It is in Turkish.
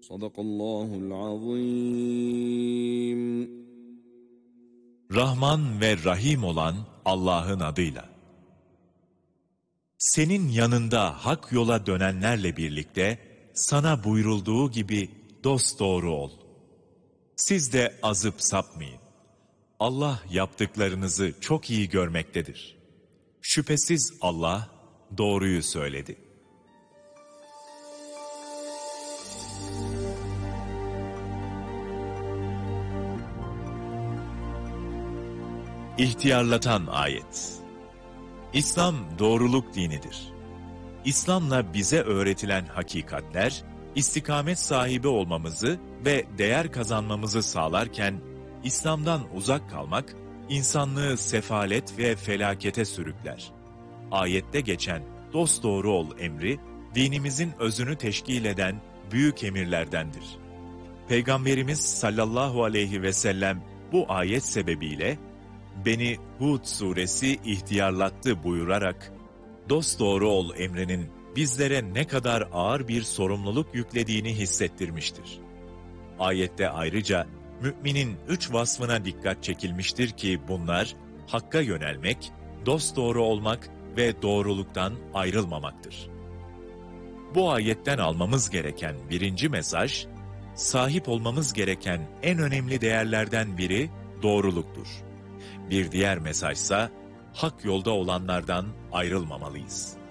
Sadakallahul azim. Rahman ve Rahim olan Allah'ın adıyla. Senin yanında hak yola dönenlerle birlikte sana buyurulduğu gibi dosdoğru ol. Siz de azıp sapmayın. Allah yaptıklarınızı çok iyi görmektedir. Şüphesiz Allah doğruyu söyledi. İhtiyarlatan ayet. İslam doğruluk dinidir. İslam'la bize öğretilen hakikatler, istikamet sahibi olmamızı ve değer kazanmamızı sağlarken, İslam'dan uzak kalmak, insanlığı sefalet ve felakete sürükler. Ayette geçen dosdoğru ol emri, dinimizin özünü teşkil eden büyük emirlerdendir. Peygamberimiz sallallahu aleyhi ve sellem bu ayet sebebiyle, beni Hud suresi ihtiyarlattı buyurarak, dosdoğru ol emrinin bizlere ne kadar ağır bir sorumluluk yüklediğini hissettirmiştir. Ayette ayrıca, müminin 3 vasfına dikkat çekilmiştir ki bunlar, hakka yönelmek, dosdoğru olmak ve doğruluktan ayrılmamaktır. Bu ayetten almamız gereken birinci mesaj, sahip olmamız gereken en önemli değerlerden biri doğruluktur. Bir diğer mesajsa, hak yolda olanlardan ayrılmamalıyız.